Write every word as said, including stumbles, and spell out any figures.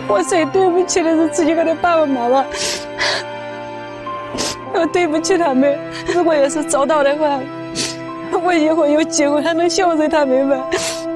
我最对不起的是自己的爸爸妈妈，我对不起他们。如果要是找到的话，我以后有机会还能孝顺他们吧。